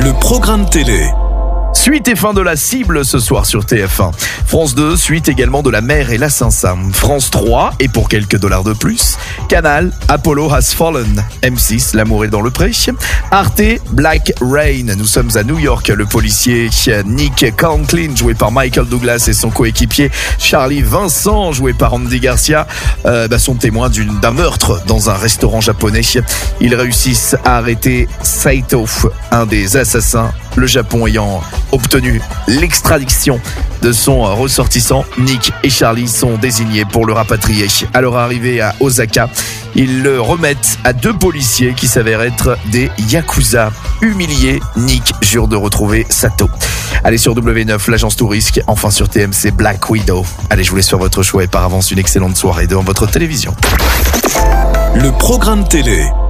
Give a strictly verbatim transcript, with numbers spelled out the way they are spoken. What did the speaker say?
Le programme télé. Suite et fin de La Cible ce soir sur T F un. France deux, suite également de La Mère et l'Assassin. France trois, et pour quelques dollars de plus, Canal, Apollo Has Fallen. M six, L'amour est dans le pré. Arte, Black Rain. Nous sommes à New York. Le policier Nick Conklin, joué par Michael Douglas, et son coéquipier Charlie Vincent, joué par Andy Garcia, euh, bah, sont témoins d'une, d'un meurtre dans un restaurant japonais. Ils réussissent à arrêter Saito, un des assassins, le Japon ayant obtenu l'extradition de son ressortissant. Nick et Charlie sont désignés pour le rapatrier. À leur arrivée à Osaka, ils le remettent à deux policiers qui s'avèrent être des Yakuza. Humilié, Nick jure de retrouver Sato. Allez sur W neuf, l'agence Tourisque, enfin sur T M C, Black Widow. Allez, je vous laisse faire votre choix et par avance une excellente soirée devant votre télévision. Le programme télé.